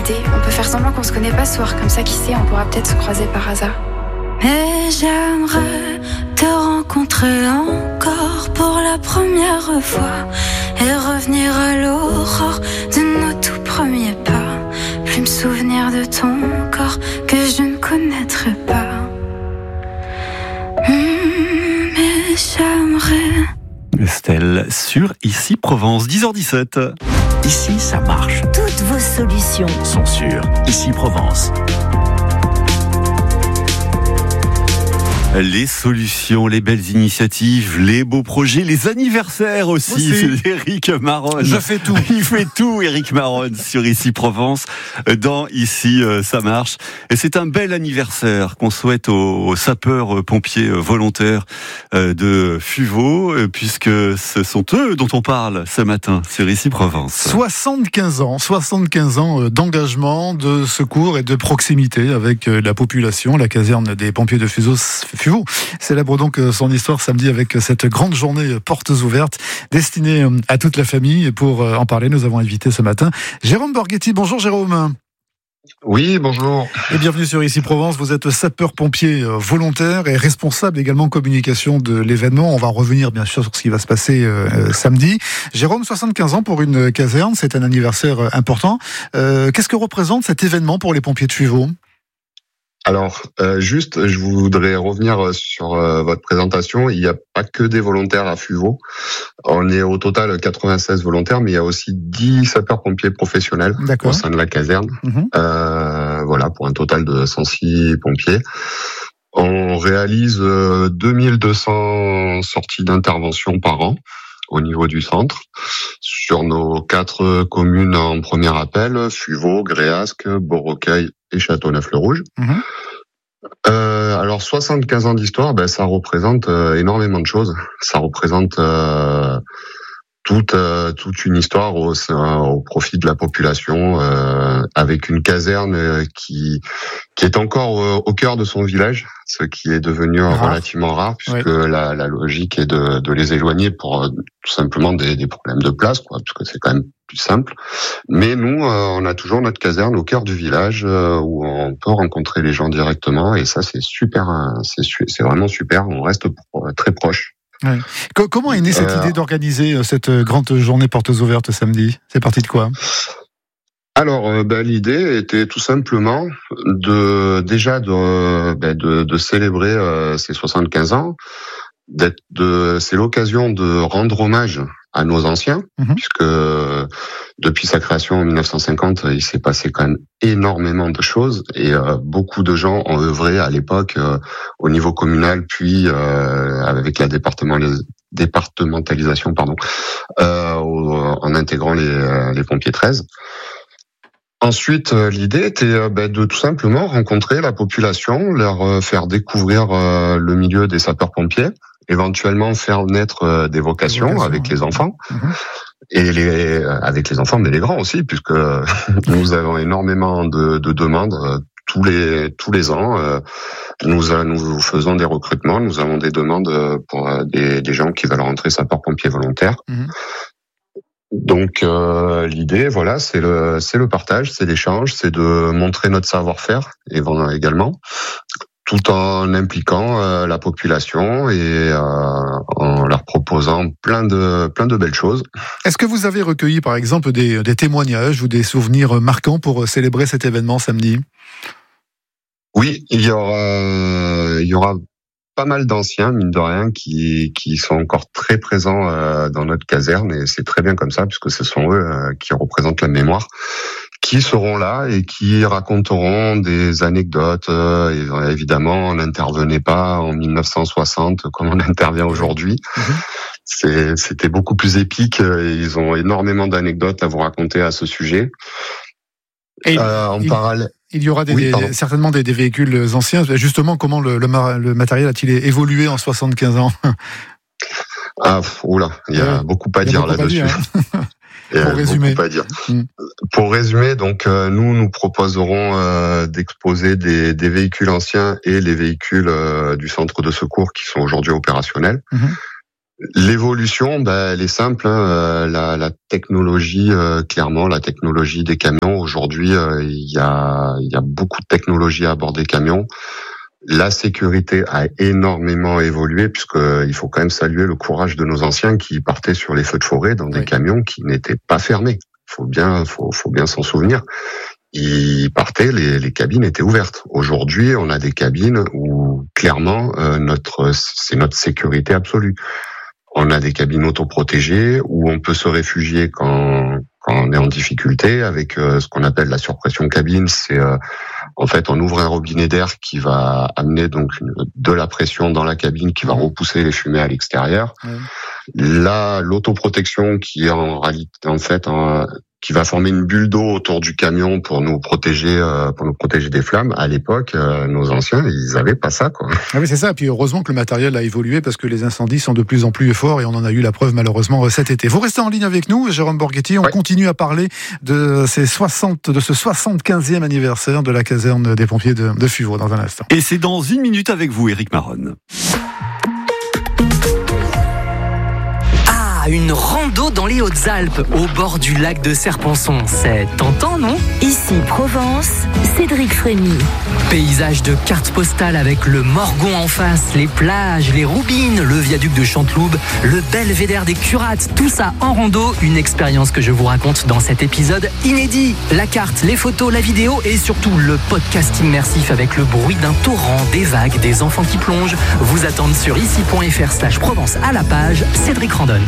idée. On peut faire semblant qu'on se connaît pas ce soir, comme ça, qui sait, on pourra peut-être se croiser par hasard. Mais j'aimerais te rencontrer encore pour la première fois et revenir à l'aurore de nos tout premiers pas. Plus me souvenir de ton corps que je ne connaîtrai pas. Mais j'aimerais. Estelle sur Ici Provence, 10h17. Ici, ça marche. Toutes vos solutions Sont sur Ici Provence. Les solutions, les belles initiatives, les beaux projets, les anniversaires aussi. C'est Éric Maronne. Je fais tout. Il fait tout, Éric Maronne, sur Ici Provence, dans Ici ça marche. Et c'est un bel anniversaire qu'on souhaite aux sapeurs-pompiers volontaires de Fuveau, puisque ce sont eux dont on parle ce matin sur Ici Provence. 75 ans d'engagement, de secours et de proximité avec la population. La caserne des pompiers de Fuveau célèbre donc son histoire samedi avec cette grande journée portes ouvertes destinée à toute la famille. Et pour en parler, nous avons invité ce matin Jérôme Borghetti. Bonjour Jérôme. Oui, bonjour. Et bienvenue sur Ici Provence. Vous êtes sapeur-pompier volontaire et responsable également communication de l'événement. On va revenir bien sûr sur ce qui va se passer samedi. Jérôme, 75 ans pour une caserne, c'est un anniversaire important. Qu'est-ce que représente cet événement pour les pompiers de Fuveau ? Alors, je voudrais revenir sur votre présentation. Il n'y a pas que des volontaires à Fuveau. On est au total 96 volontaires, mais il y a aussi 10 sapeurs-pompiers professionnels au sein de la caserne. Voilà, pour un total de 106 pompiers. On réalise 2200 sorties d'intervention par an au niveau du centre, sur nos 4 communes en premier appel, Fuveau, Gréasque, Beaurecueil et Châteauneuf-le-Rouge. Alors 75 ans d'histoire, ça représente énormément de choses. Ça représente toute une histoire au profit de la population, avec une caserne qui est encore au cœur de son village, ce qui est devenu relativement rare, puisque la logique est de les éloigner pour tout simplement des problèmes de place, puisque c'est quand même plus simple. Mais nous, on a toujours notre caserne au cœur du village, où on peut rencontrer les gens directement, et ça c'est super, c'est vraiment super. On reste très proche. Ouais. Comment est née cette idée d'organiser cette grande journée portes ouvertes samedi ? C'est parti de quoi ? Alors, l'idée était tout simplement de célébrer ces 75 ans. C'est l'occasion de rendre hommage à nos anciens, puisque depuis sa création en 1950, il s'est passé quand même énormément de choses, et beaucoup de gens ont œuvré à l'époque au niveau communal, puis avec la départementalisation, en intégrant les pompiers 13. Ensuite, l'idée était de tout simplement rencontrer la population, leur faire découvrir le milieu des sapeurs-pompiers, éventuellement faire naître des vocations avec les enfants, et avec les enfants, mais les grands aussi, puisque nous avons énormément de demandes tous les ans. Nous faisons des recrutements, nous avons des demandes pour des gens qui veulent rentrer sapeurs-pompiers volontaires. Donc l'idée, voilà, c'est le partage, c'est l'échange, c'est de montrer notre savoir-faire également, tout en impliquant la population et en leur proposant plein de belles choses. Est-ce que vous avez recueilli par exemple des témoignages ou des souvenirs marquants pour célébrer cet événement samedi ? Oui, il y aura pas mal d'anciens, mine de rien, qui sont encore très présents dans notre caserne, et c'est très bien comme ça, puisque ce sont eux qui représentent la mémoire, qui seront là et qui raconteront des anecdotes. Et évidemment, on n'intervenait pas en 1960 comme on intervient aujourd'hui. C'était beaucoup plus épique, et ils ont énormément d'anecdotes à vous raconter à ce sujet. Et parallèle, il y aura certainement des véhicules anciens. Justement, comment le matériel a-t-il évolué en 75 ans ? Il y a beaucoup à dire là-dessus. Pour résumer. Pour résumer, donc nous proposerons d'exposer des véhicules anciens et les véhicules du centre de secours qui sont aujourd'hui opérationnels. L'évolution, elle est simple. La technologie, clairement, la technologie des camions. Aujourd'hui, il y a beaucoup de technologie à bord des camions. La sécurité a énormément évolué, puisqu'il faut quand même saluer le courage de nos anciens qui partaient sur les feux de forêt dans des camions qui n'étaient pas fermés. Faut bien s'en souvenir. Ils partaient, les cabines étaient ouvertes. Aujourd'hui, on a des cabines où clairement c'est notre sécurité absolue. On a des cabines autoprotégées où on peut se réfugier quand on est en difficulté avec ce qu'on appelle la surpression cabine. C'est en fait on ouvre un robinet d'air qui va amener donc de la pression dans la cabine qui va repousser les fumées à l'extérieur. Là, l'autoprotection qui est en réalité qui va former une bulle d'eau autour du camion pour nous protéger des flammes. À l'époque, nos anciens, ils avaient pas ça, quoi. Ah oui, c'est ça. Et puis heureusement que le matériel a évolué parce que les incendies sont de plus en plus forts et on en a eu la preuve malheureusement cet été. Vous restez en ligne avec nous, Jérôme Borghetti. On continue à parler de ce 75e anniversaire de la caserne des pompiers de Fuveau dans un instant. Et c'est dans 1 minute avec vous, Éric Maronne. Une rando dans les Hautes-Alpes, au bord du lac de Serponçon. C'est tentant, non ? Ici Provence, Cédric Frémy. Paysage de carte postale avec le Morgon en face, les plages, les Roubines, le viaduc de Chanteloube, le belvédère des Curates, tout ça en rando. Une expérience que je vous raconte dans cet épisode inédit. La carte, les photos, la vidéo et surtout le podcast immersif avec le bruit d'un torrent, des vagues, des enfants qui plongent vous attendent sur ici.fr/Provence à la page Cédric Randonne.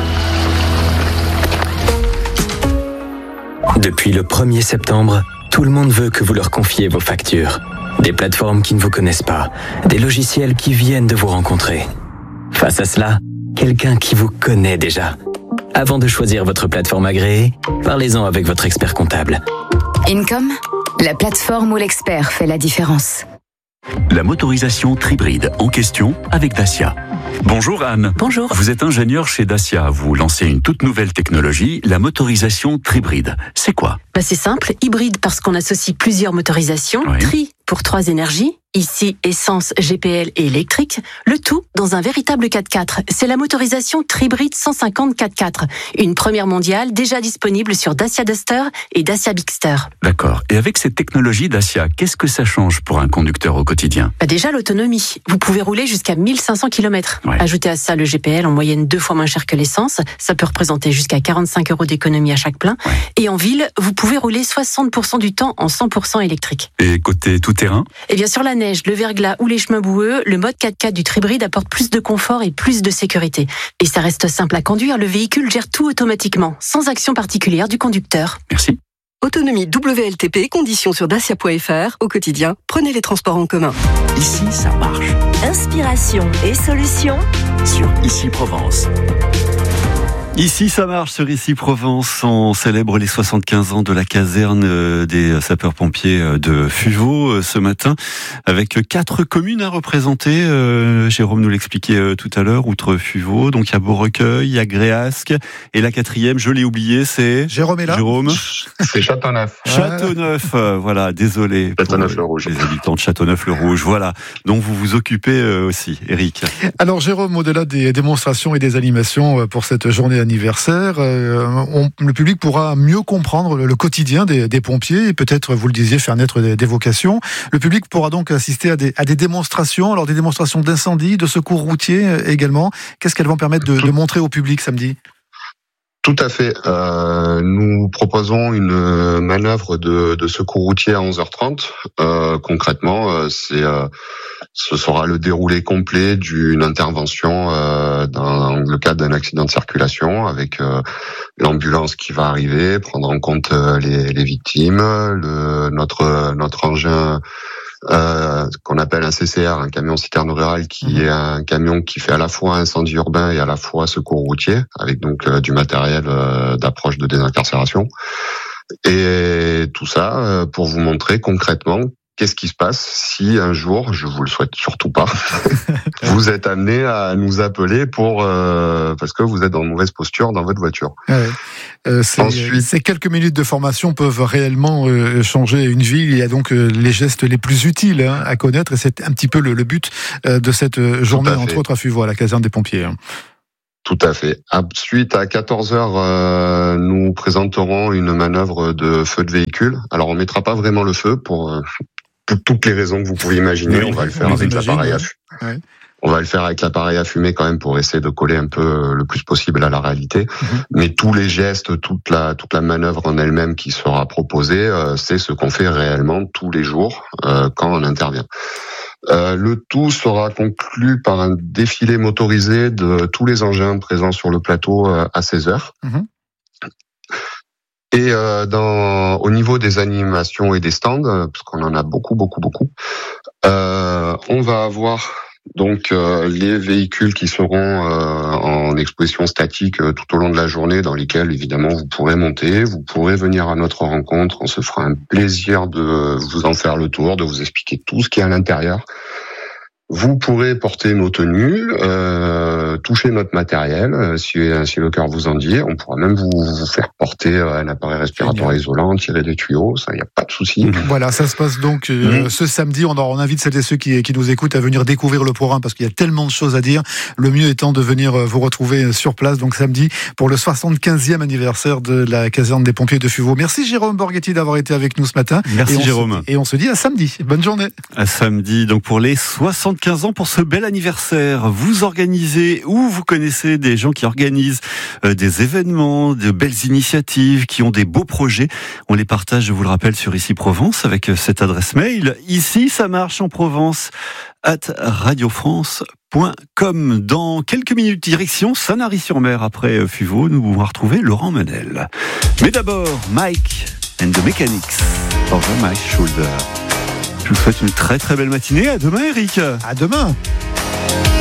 Depuis le 1er septembre, tout le monde veut que vous leur confiez vos factures. Des plateformes qui ne vous connaissent pas, des logiciels qui viennent de vous rencontrer. Face à cela, quelqu'un qui vous connaît déjà. Avant de choisir votre plateforme agréée, parlez-en avec votre expert comptable. Income, la plateforme où l'expert fait la différence. La motorisation Tribride en question avec Dacia. Bonjour Anne. Bonjour. Vous êtes ingénieure chez Dacia. Vous lancez une toute nouvelle technologie, la motorisation Tribride. C'est quoi ? C'est simple, hybride parce qu'on associe plusieurs motorisations, tri pour 3 énergies, ici essence, GPL et électrique, le tout dans un véritable 4x4. C'est la motorisation Tribride 150 4x4, une première mondiale déjà disponible sur Dacia Duster et Dacia Bigster. D'accord. Et avec cette technologie Dacia, qu'est-ce que ça change pour un conducteur au quotidien ? Déjà l'autonomie. Vous pouvez rouler jusqu'à 1500 km. Ajoutez à ça le GPL en moyenne 2 fois moins cher que l'essence. Ça peut représenter jusqu'à 45 € d'économie à chaque plein. Et en ville, vous pouvez rouler 60% du temps en 100% électrique. Et côté tout-terrain ? Eh bien, sur la neige, le verglas ou les chemins boueux, le mode 4x4 du Tribride apporte plus de confort et plus de sécurité. Et ça reste simple à conduire, le véhicule gère tout automatiquement, sans action particulière du conducteur. Merci. Autonomie WLTP, conditions sur dacia.fr. Au quotidien, prenez les transports en commun. Ici, ça marche. Inspiration et solutions Sur Ici Provence. Ici, ça marche sur Ici Provence. On célèbre les 75 ans de la caserne des sapeurs-pompiers de Fuveau ce matin, avec 4 communes à représenter. Jérôme nous l'expliquait tout à l'heure, outre Fuveau. Donc il y a Beaurecueil, il y a Gréasque, et la 4e, je l'ai oublié, c'est Jérôme est là. Jérôme. C'est Châteauneuf. Châteauneuf, voilà, désolé. Châteauneuf-le-Rouge. Les habitants de Châteauneuf-le-Rouge, voilà. Donc vous vous occupez aussi, Éric. Alors Jérôme, au-delà des démonstrations et des animations pour cette journée anniversaire, le public pourra mieux comprendre le quotidien des pompiers et peut-être, vous le disiez, faire naître des vocations. Le public pourra donc assister à des démonstrations, alors des démonstrations d'incendie, de secours routier également. Qu'est-ce qu'elles vont permettre de montrer au public samedi ? Tout à fait. Nous proposons une manœuvre de secours routier à 11h30. Concrètement, ce sera le déroulé complet d'une intervention dans le cadre d'un accident de circulation avec l'ambulance qui va arriver, prendre en compte les victimes, notre engin qu'on appelle un CCR, un camion citerne rural, qui est un camion qui fait à la fois incendie urbain et à la fois secours routier, avec donc du matériel d'approche de désincarcération. Et tout ça pour vous montrer concrètement qu'est-ce qui se passe si un jour, je vous le souhaite surtout pas, vous êtes amené à nous appeler parce que vous êtes dans mauvaise posture dans votre voiture. Ensuite, ces quelques minutes de formation peuvent réellement changer une vie. Il y a donc les gestes les plus utiles à connaître et c'est un petit peu le but de cette journée, entre autres à Fuveau, à la caserne des pompiers. Tout à fait. Ensuite, à 14h, nous présenterons une manœuvre de feu de véhicule. Alors, on mettra pas vraiment le feu pour toutes les raisons que vous pouvez imaginer. On va le faire avec l'appareil à fumer. Ouais. On va le faire avec l'appareil à fumer quand même pour essayer de coller un peu le plus possible à la réalité. Mais tous les gestes, toute la manœuvre en elle-même qui sera proposée, c'est ce qu'on fait réellement tous les jours quand on intervient. Le tout sera conclu par un défilé motorisé de tous les engins présents sur le plateau à 16h. Et au niveau des animations et des stands, parce qu'on en a beaucoup, on va avoir donc les véhicules qui seront en exposition statique tout au long de la journée, dans lesquels évidemment vous pourrez monter, vous pourrez venir à notre rencontre, on se fera un plaisir de vous en faire le tour, de vous expliquer tout ce qui est à l'intérieur. Vous pourrez porter nos tenues, toucher notre matériel, si le cœur vous en dit. On pourra même vous faire porter un appareil respiratoire isolant, tirer des tuyaux, ça, il n'y a pas de souci. Voilà, ça se passe donc ce samedi. On invite celles et ceux qui nous écoutent à venir découvrir le programme parce qu'il y a tellement de choses à dire. Le mieux étant de venir vous retrouver sur place, donc samedi, pour le 75e anniversaire de la caserne des pompiers de Fuveau. Merci Jérôme Borghetti d'avoir été avec nous ce matin. Merci Jérôme. Et on se dit à samedi. Bonne journée. À samedi, donc pour les 75 ans pour ce bel anniversaire. Vous organisez ou vous connaissez des gens qui organisent des événements, de belles initiatives, qui ont des beaux projets. On les partage, je vous le rappelle, sur Ici Provence avec cette adresse mail. Ici, ça marche en Provence @radiofrance.com. Dans quelques minutes, direction Sanary-sur-Mer. Après Fuveau, nous allons retrouver Laurent Menel. Mais d'abord, Mike and the Mechanics, Over My Shoulder. Je vous souhaite une très très belle matinée. À demain, Eric. À demain.